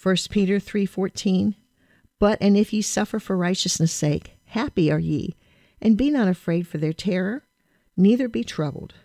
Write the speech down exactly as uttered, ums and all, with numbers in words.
First Peter three fourteen, But and if ye suffer for righteousness' sake, happy are ye, and be not afraid for their terror, neither be troubled.